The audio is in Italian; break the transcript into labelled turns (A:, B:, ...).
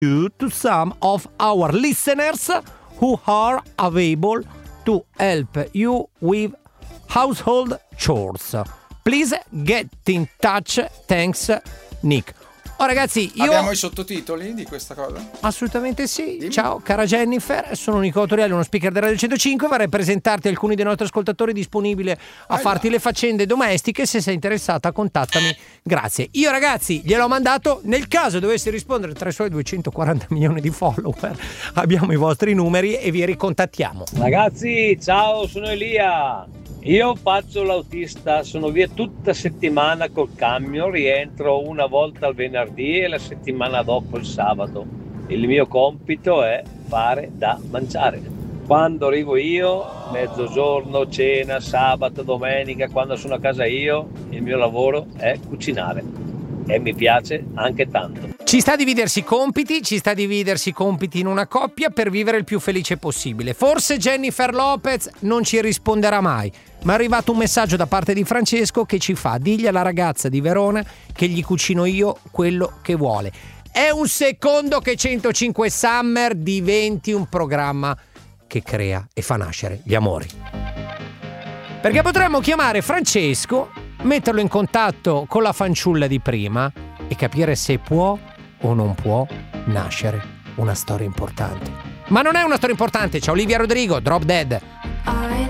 A: you to some of our listeners who are available to help you with household chores. Please get in touch. Thanks, Nick. Oh ragazzi,
B: abbiamo i sottotitoli di questa cosa?
A: Assolutamente sì.
B: Dimmi.
A: Ciao cara Jennifer, sono Nicola Torielli, uno speaker del Radio 105. Vorrei presentarti alcuni dei nostri ascoltatori disponibili a farti le faccende domestiche. Se sei interessata, contattami. Grazie. Io ragazzi gliel'ho mandato. Nel caso dovessi rispondere tra i suoi 240 milioni di follower, abbiamo i vostri numeri e vi ricontattiamo.
C: Ragazzi, ciao, sono Elia. Io faccio l'autista, sono via tutta settimana col camion, rientro una volta al venerdì e la settimana dopo il sabato. Il mio compito è fare da mangiare. Quando arrivo io, mezzogiorno, cena, sabato, domenica, quando sono a casa io, il mio lavoro è cucinare. E mi piace anche tanto.
A: Ci sta a dividersi i compiti in una coppia per vivere il più felice possibile. Forse Jennifer Lopez non ci risponderà mai, ma è arrivato un messaggio da parte di Francesco che ci fa: digli alla ragazza di Verona che gli cucino io quello che vuole. È un secondo che 105 Summer diventi un programma che crea e fa nascere gli amori. Perché potremmo chiamare Francesco, metterlo in contatto con la fanciulla di prima e capire se può o non può nascere una storia importante. Ma non è una storia importante, c'è Olivia Rodrigo, Drop Dead.
D: I